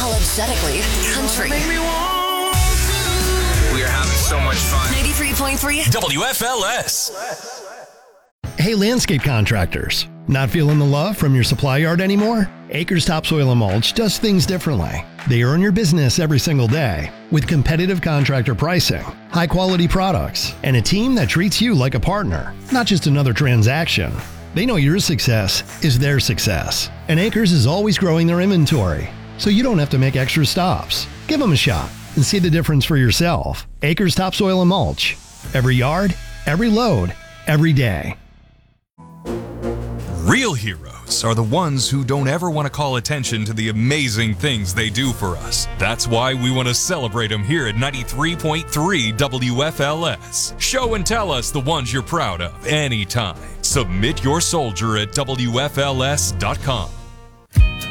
unapologetically country. We are having so much fun. 93.3 WFLS. Hey, landscape contractors. Not feeling the love from your supply yard anymore? Acres Topsoil and Mulch does things differently. They earn your business every single day with competitive contractor pricing, high-quality products, and a team that treats you like a partner, not just another transaction. They know your success is their success. And Acres is always growing their inventory, so you don't have to make extra stops. Give them a shot and see the difference for yourself. Acres Topsoil and Mulch. Every yard, every load, every day. Real heroes are the ones who don't ever want to call attention to the amazing things they do for us. That's why we want to celebrate them here at 93.3 WFLS. Show and tell us the ones you're proud of anytime. Submit your soldier at WFLS.com.